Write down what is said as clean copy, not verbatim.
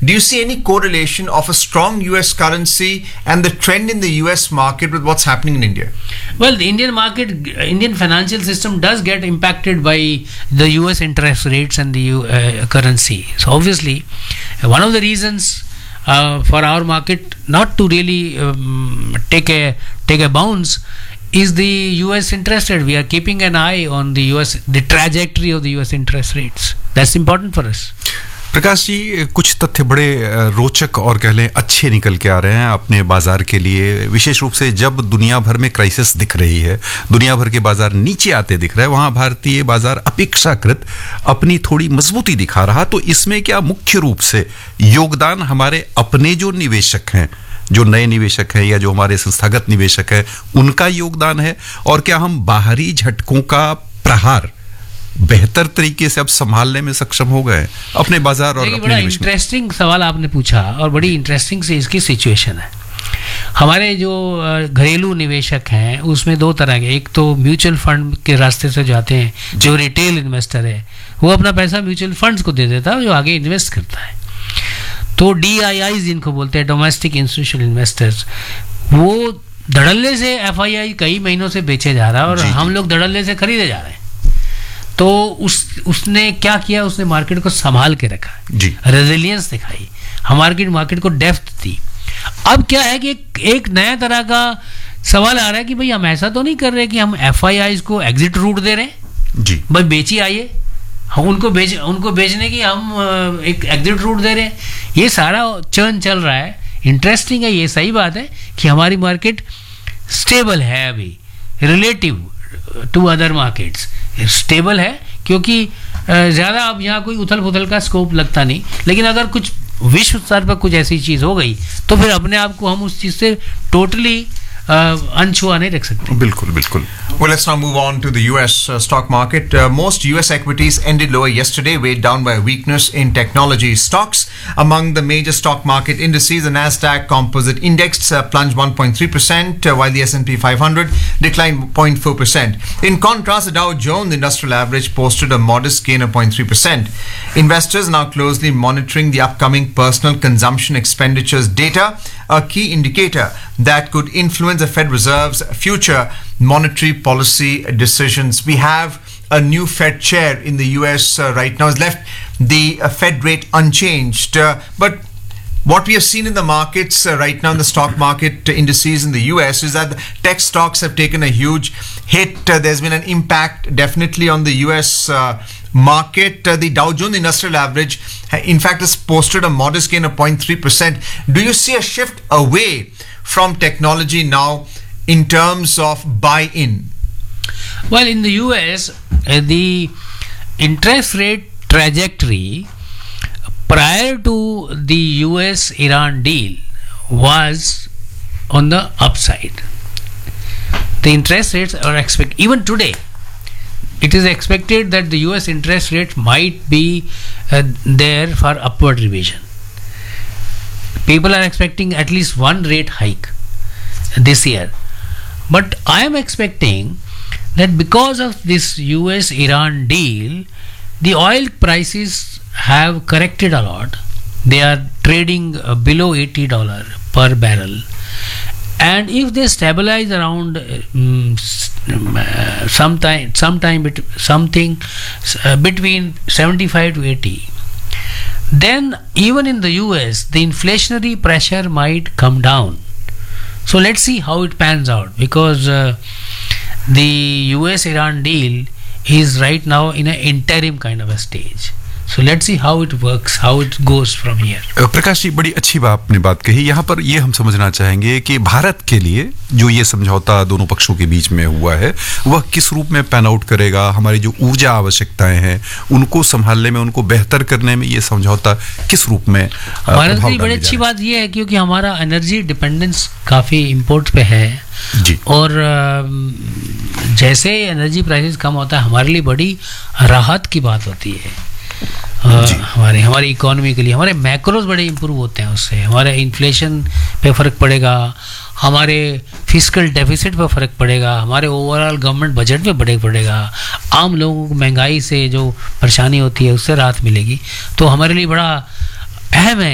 Do you see any correlation of a strong US currency and the trend in the US market with what's happening in India? Well, the Indian market, Indian financial system does get impacted by the US interest rates and the currency. So obviously, one of the reasons for our market not to really take a bounce is the US interest rate. We are keeping an eye on the trajectory of the US interest rates. That's important for us. Prakash ji, कुछ तथ्य बड़े रोचक और कह लें अच्छे निकल के आ रहे हैं अपने बाजार के लिए, विशेष रूप से जब दुनिया भर में क्राइसिस दिख रही है, दुनिया भर के बाजार नीचे आते दिख रहे हैं, वहां भारतीय बाजार अपेक्षाकृत अपनी थोड़ी मजबूती दिखा रहा। तो इसमें क्या मुख्य रूप से योगदान हमारे अपने जो निवेशक हैं, जो नए निवेशक हैं या जो हमारे संस्थागत निवेशक हैं, उनका योगदान है, और क्या हम बाहरी झटकों का प्रहार बेहतर तरीके से अब संभालने में सक्षम हो गए अपने बाजार और अपने बड़ा इंटरेस्टिंग सवाल आपने पूछा और बड़ी इंटरेस्टिंग से इसकी सिचुएशन है। हमारे जो घरेलू निवेशक हैं उसमें दो तरह के, एक तो म्यूचुअल फंड के रास्ते से जाते हैं, जो रिटेल इन्वेस्टर है वो अपना पैसा म्यूचुअल फंड्स को दे देता है जो आगे इन्वेस्ट करता है। तो DIIs जिनको बोलते हैं, डोमेस्टिक इंस्टीट्यूशनल इन्वेस्टर्स, वो धड़ल्ले से FII कई महीनों से बेचे जा रहा है और हम लोग धड़ल्ले से खरीदे जा रहे हैं। तो उसने क्या किया, उसने मार्केट को संभाल के रखा, रेजिलियंस दिखाई, हमारे मार्केट को डेप्थ दी। अब क्या है कि एक नया तरह का सवाल आ रहा है कि भाई हम ऐसा तो नहीं कर रहे कि हम FIIs को एग्जिट रूट दे रहे हैं जी, भाई बेची आइए, हम उनको बेचने की हम एक एग्जिट रूट दे रहे हैं। ये सारा चर्न चल रहा है। इंटरेस्टिंग है, ये सही बात है कि हमारी मार्केट स्टेबल है अभी relative to other markets, stable है क्योंकि ज़्यादा अब यहाँ कोई उथल पुथल का स्कोप लगता नहीं। लेकिन अगर कुछ विश्व स्तर पर कुछ ऐसी चीज़ हो गई तो फिर अपने आप को हम उस चीज़ से टोटली अनछुआ नहीं रख सकते। बिल्कुल बिल्कुल। Well, let's now move on to the US stock market. Most US equities ended lower yesterday, weighed down by weakness in technology stocks. Among the major stock market indices, the Nasdaq Composite Index plunged 1.3%, while the S&P 500 declined 0.4%. In contrast, the Dow Jones Industrial Average posted a modest gain of 0.3%. Investors now closely monitoring the upcoming personal consumption expenditures data, a key indicator that could influence the Fed Reserve's future monetary policy decisions. We have a new Fed chair in the US right now. Has left the Fed rate unchanged, but what we have seen in the markets right now in the stock market indices in the US is that the tech stocks have taken a huge hit. There's been an impact definitely on the US market. The Dow Jones Industrial Average in fact has posted a modest gain of 0.3%. Do you see a shift away from technology now in terms of buy-in? Well, in the US, the interest rate trajectory prior to the US-Iran deal was on the upside. The interest rates are expected, even today, it is expected that the US interest rate might be there for upward revision. People are expecting at least one rate hike this year. But I am expecting that because of this US-Iran deal, the oil prices have corrected a lot. They are trading below $80 per barrel. And if they stabilize around something between 75 to 80, then even in the US, the inflationary pressure might come down. So let's see how it pans out, because the US-Iran deal is right now in an interim kind of a stage. So let's see how it works, how it goes from here. Prakash ji, बड़ी अच्छी आपने बात कही। यहाँ पर ये हम समझना चाहेंगे कि भारत के लिए जो ये समझौता दोनों पक्षों के बीच में हुआ है वह किस रूप में पैन आउट करेगा, हमारी जो ऊर्जा आवश्यकताएं हैं उनको संभालने में, उनको बेहतर करने में ये समझौता किस रूप में भारत की बड़ी अच्छी बात ये है क्योंकि हमारा एनर्जी डिपेंडेंस काफ़ी इम्पोर्ट पे है जी, और जैसे एनर्जी प्राइसेस कम होता है हमारे लिए बड़ी राहत की बात होती है। हमारी इकोनॉमी के लिए हमारे मैक्रोज बड़े इंप्रूव होते हैं उससे, हमारे इन्फ्लेशन पे फ़र्क पड़ेगा, हमारे फिस्कल डेफिसिट पे फ़र्क पड़ेगा, हमारे ओवरऑल गवर्नमेंट बजट पे फ़र्क पड़ेगा, आम लोगों को महंगाई से जो परेशानी होती है उससे राहत मिलेगी। तो हमारे लिए बड़ा अहम है